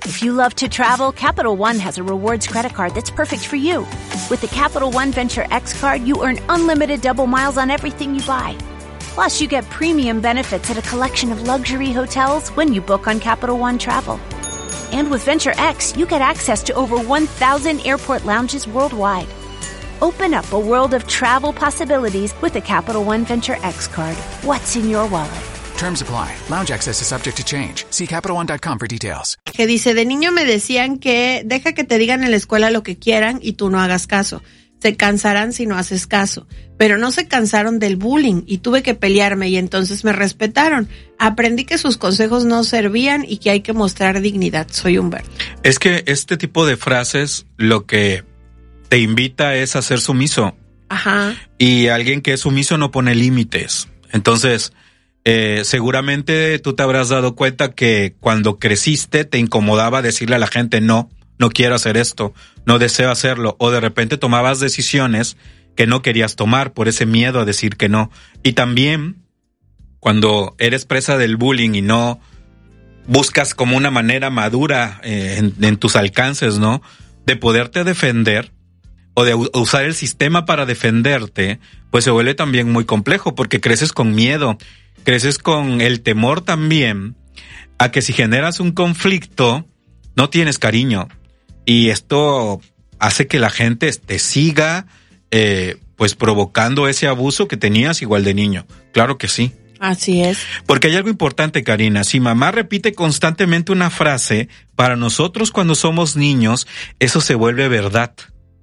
If you love to travel, Capital One has a rewards credit card that's perfect for you. With the Capital One Venture X card, you earn unlimited double miles on everything you buy. Plus, you get premium benefits at a collection of luxury hotels when you book on Capital One Travel. And with Venture X, you get access to over 1,000 airport lounges worldwide. Open up a world of travel possibilities with the Capital One Venture X card. What's in your wallet? Terms apply. Lounge access is subject to change. See CapitalOne.com for details. Que dice, de niño me decían que deja que te digan en la escuela lo que quieran y tú no hagas caso. Se cansarán si no haces caso. Pero no se cansaron del bullying y tuve que pelearme y entonces me respetaron. Aprendí que sus consejos no servían y que hay que mostrar dignidad. Soy Humberto. Es que este tipo de frases lo que te invita es a ser sumiso. Ajá. Y alguien que es sumiso no pone límites. Entonces, seguramente tú te habrás dado cuenta que cuando creciste te incomodaba decirle a la gente no quiero hacer esto, no deseo hacerlo, o de repente tomabas decisiones que no querías tomar por ese miedo a decir que no. Y también cuando eres presa del bullying y no buscas como una manera madura en tus alcances, ¿no? De poderte defender o de usar el sistema para defenderte, pues se vuelve también muy complejo porque creces con miedo. Creces con el temor también a que si generas un conflicto, no tienes cariño. Y esto hace que la gente te siga, pues provocando ese abuso que tenías igual de niño. Claro que sí. Así es. Porque hay algo importante, Karina. Si mamá repite constantemente una frase, para nosotros cuando somos niños, eso se vuelve verdad.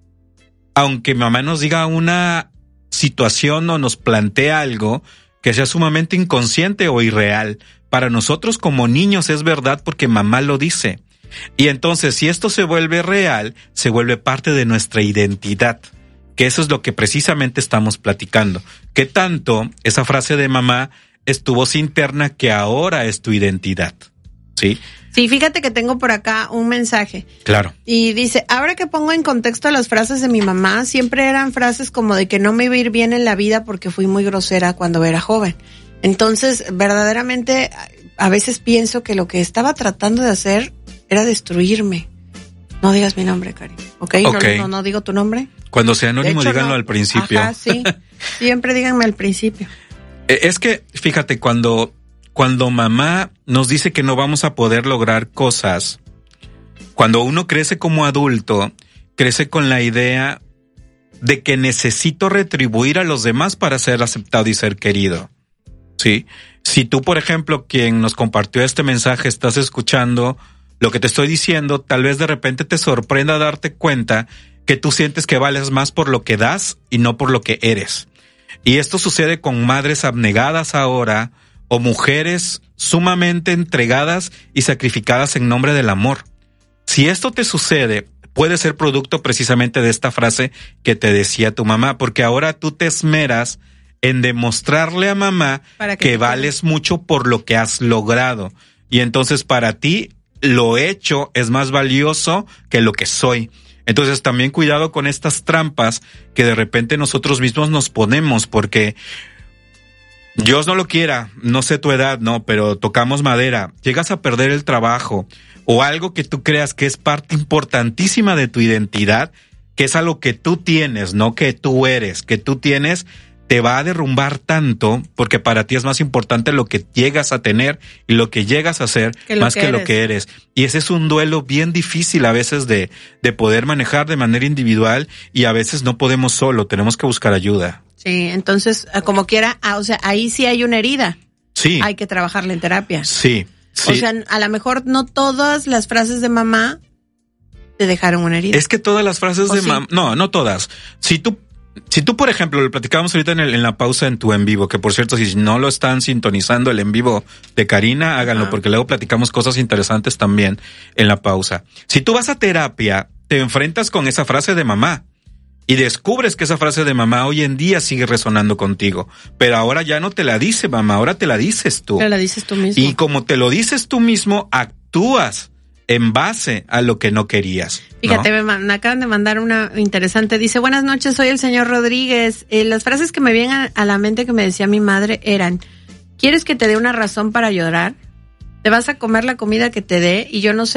Aunque mamá nos diga una situación o nos plantea algo que sea sumamente inconsciente o irreal, para nosotros como niños es verdad porque mamá lo dice. Y entonces, si esto se vuelve real, se vuelve parte de nuestra identidad, que eso es lo que precisamente estamos platicando. ¿Qué tanto esa frase de mamá es tu voz interna que ahora es tu identidad? ¿Sí? Sí, fíjate que tengo por acá un mensaje. Claro. Y dice, ahora que pongo en contexto las frases de mi mamá, siempre eran frases como de que no me iba a ir bien en la vida porque fui muy grosera cuando era joven. Entonces, verdaderamente, a veces pienso que lo que estaba tratando de hacer era destruirme. No digas mi nombre, Cari. ¿Ok? No digo tu nombre. Cuando sea anónimo, hecho, díganlo no. Al principio. Ajá, sí. Siempre díganme al principio. Es que, fíjate, cuando mamá nos dice que no vamos a poder lograr cosas, cuando uno crece como adulto, crece con la idea de que necesito retribuir a los demás para ser aceptado y ser querido. ¿Sí? Si tú, por ejemplo, quien nos compartió este mensaje, estás escuchando lo que te estoy diciendo, tal vez de repente te sorprenda darte cuenta que tú sientes que vales más por lo que das y no por lo que eres. Y esto sucede con madres abnegadas ahora o mujeres sumamente entregadas y sacrificadas en nombre del amor. Si esto te sucede, puede ser producto precisamente de esta frase que te decía tu mamá, porque ahora tú te esmeras en demostrarle a mamá que vales mucho por lo que has logrado. Y entonces para ti lo hecho es más valioso que lo que soy. Entonces también cuidado con estas trampas que de repente nosotros mismos nos ponemos, porque Dios no lo quiera, no sé tu edad, no, pero tocamos madera, llegas a perder el trabajo o algo que tú creas que es parte importantísima de tu identidad, que es algo que tú tienes, no que tú eres, que tú tienes, te va a derrumbar tanto porque para ti es más importante lo que llegas a tener y lo que llegas a hacer más que lo que eres. Y ese es un duelo bien difícil a veces de poder manejar de manera individual y a veces no podemos solo, tenemos que buscar ayuda. Sí, entonces, como quiera, o sea, ahí sí hay una herida. Sí. Hay que trabajarla en terapia. Sí, sí. O sea, a lo mejor no todas las frases de mamá te dejaron una herida. Es que todas las frases de mamá, no todas. Si tú, por ejemplo, lo platicábamos ahorita en la pausa en tu en vivo, que por cierto, si no lo están sintonizando el en vivo de Karina, háganlo, porque luego platicamos cosas interesantes también en la pausa. Si tú vas a terapia, te enfrentas con esa frase de mamá y descubres que esa frase de mamá hoy en día sigue resonando contigo, pero ahora ya no te la dice mamá, ahora te la dices tú. Te la dices tú mismo. Y como te lo dices tú mismo, actúas en base a lo que no querías. Fíjate, ¿no? Me acaban de mandar una interesante. Dice, buenas noches, soy el señor Rodríguez. Las frases que me vienen a la mente que me decía mi madre eran, ¿quieres que te dé una razón para llorar? ¿Te vas a comer la comida que te dé? Y yo no sé